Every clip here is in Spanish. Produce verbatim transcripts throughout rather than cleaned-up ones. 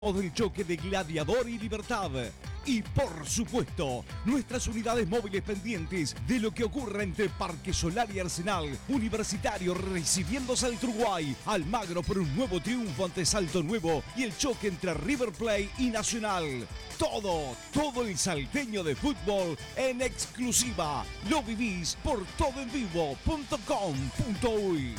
del choque de Gladiador y Libertad. Y por supuesto, nuestras unidades móviles pendientes de lo que ocurra entre Parque Solar y Arsenal, Universitario recibiendo Salto Uruguay, Almagro por un nuevo triunfo ante Salto Nuevo y el choque entre River Plate y Nacional. Todo, todo el salteño de fútbol en exclusiva. Lo vivís por todo en vivo punto com punto uy.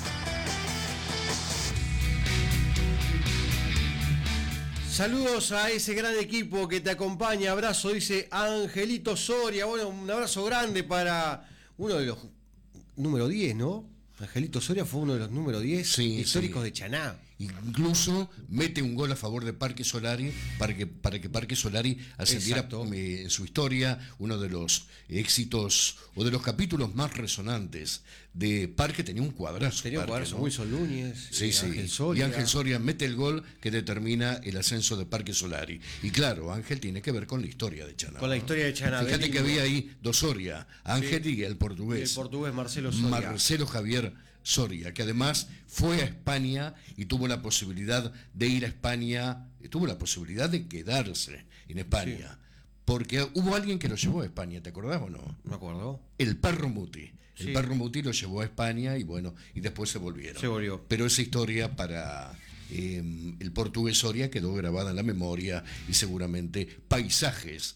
Saludos a ese gran equipo que te acompaña. Abrazo, dice Angelito Soria. Bueno, un abrazo grande para uno de los número diez, ¿no? Angelito Soria fue uno de los número diez sí, históricos sí. de Chaná. Incluso mete un gol a favor de Parque Solari para que, para que Parque Solari ascendiera en su historia, uno de los éxitos o de los capítulos más resonantes de Parque. Tenía un cuadrazo. Tenía un Parque, cuadrazo, ¿no? Wilson Núñez, sí, eh, sí. Ángel Soria. Y Ángel Soria mete el gol que determina el ascenso de Parque Solari. Y claro, Ángel tiene que ver con la historia de Chaná. Con la historia de Chaná. Fíjate que había ahí dos Soria, Ángel sí. y el portugués. Y el portugués Marcelo Soria. Marcelo Javier Soria, que además fue a España y tuvo la posibilidad de ir a España, tuvo la posibilidad de quedarse en España, sí. porque hubo alguien que lo llevó a España, ¿te acordás o no? Me acuerdo. El Perro Muti. El sí. Perro Muti lo llevó a España y bueno, y después se volvieron. Se volvió. Pero esa historia para eh, el portugués Soria quedó grabada en la memoria y seguramente paisajes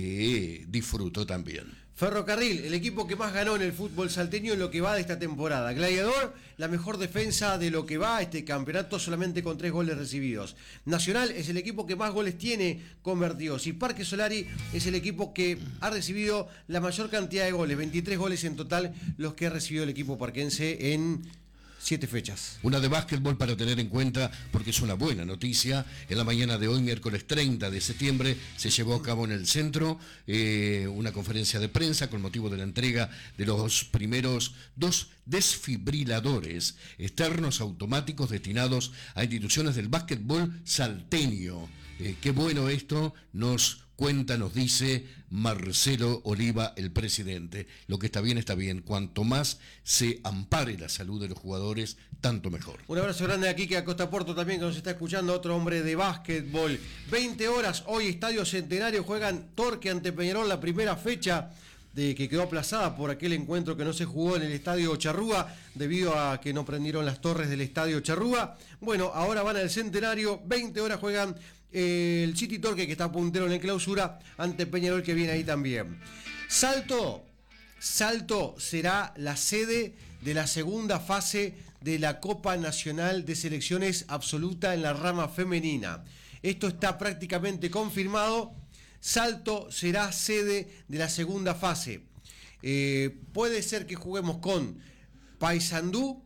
que disfrutó también. Ferrocarril, el equipo que más ganó en el fútbol salteño en lo que va de esta temporada. Gladiador, la mejor defensa de lo que va este campeonato, solamente con tres goles recibidos. Nacional es el equipo que más goles tiene convertidos. Y Parque Solari es el equipo que ha recibido la mayor cantidad de goles, veintitrés goles en total los que ha recibido el equipo parquense en siete fechas. Una de básquetbol para tener en cuenta porque es una buena noticia. En la mañana de hoy, miércoles treinta de septiembre, se llevó a cabo en el centro eh, una conferencia de prensa con motivo de la entrega de los primeros dos desfibriladores externos automáticos destinados a instituciones del básquetbol salteño. Eh, qué bueno esto, nos cuenta, nos dice Marcelo Oliva, el presidente. Lo que está bien, está bien. Cuanto más se ampare la salud de los jugadores, tanto mejor. Un abrazo grande aquí que a Costa Puerto también, que nos está escuchando, otro hombre de básquetbol. veinte horas, hoy Estadio Centenario, juegan Torque ante Peñarol, la primera fecha de que quedó aplazada por aquel encuentro que no se jugó en el Estadio Charrúa, debido a que no prendieron las torres del Estadio Charrúa. Bueno, ahora van al Centenario, veinte horas juegan el City Torque, que está puntero en la clausura, ante Peñarol, que viene ahí también. Salto, Salto será la sede de la segunda fase de la Copa Nacional de Selecciones Absoluta en la rama femenina. Esto está prácticamente confirmado. Salto será sede de la segunda fase. Eh, puede ser que juguemos con Paysandú,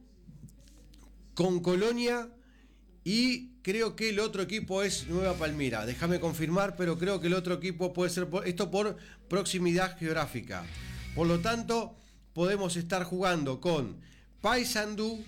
con Colonia y creo que el otro equipo es Nueva Palmira. Déjame confirmar, pero creo que el otro equipo puede ser por, esto por proximidad geográfica. Por lo tanto, podemos estar jugando con Paysandú,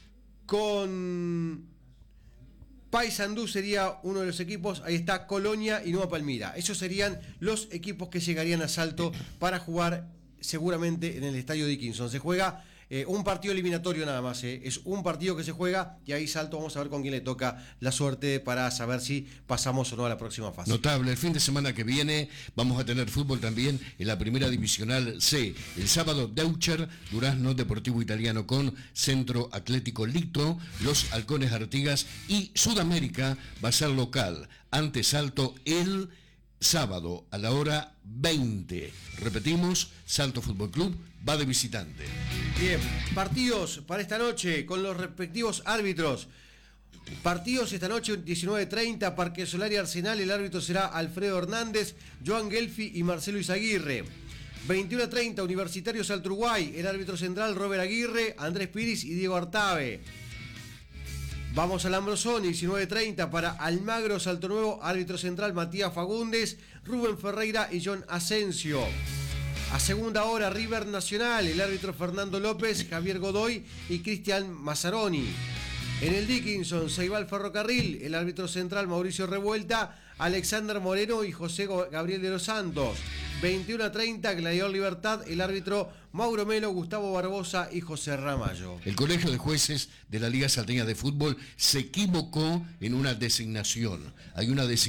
con Paysandú sería uno de los equipos, ahí está Colonia y Nueva Palmira. Esos serían los equipos que llegarían a Salto para jugar seguramente en el Estadio Dickinson. Se juega eh, un partido eliminatorio nada más, eh. es un partido que se juega y ahí Salto vamos a ver con quién le toca la suerte para saber si pasamos o no a la próxima fase. Notable, el fin de semana que viene vamos a tener fútbol también en la Primera Divisional C. El sábado Deutscher, Durazno Deportivo Italiano con Centro Atlético Lito, los Halcones Artigas, y Sudamérica va a ser local ante Salto el sábado a la hora veinte. Repetimos, Salto Fútbol Club va de visitante. Bien, partidos para esta noche con los respectivos árbitros. Partidos esta noche, diecinueve treinta, Parque Solar y Arsenal. El árbitro será Alfredo Hernández, Joan Gelfi y Marcelo Izaguirre. veintiuno treinta, Universitario Salto Uruguay. El árbitro central, Robert Aguirre, Andrés Piris y Diego Artave. Vamos al Ambrosoni, diecinueve treinta para Almagro Salto Nuevo, árbitro central Matías Fagundes, Rubén Ferreira y John Asensio. A segunda hora, River Nacional, el árbitro Fernando López, Javier Godoy y Cristian Mazzaroni. En el Dickinson, Ceibal Ferrocarril, el árbitro central Mauricio Revuelta, Alexander Moreno y José Gabriel de los Santos. veintiuno a treinta, Gladiador Libertad, el árbitro Mauro Melo, Gustavo Barbosa y José Ramallo. El Colegio de Jueces de la Liga Salteña de Fútbol se equivocó en una designación. Hay una designación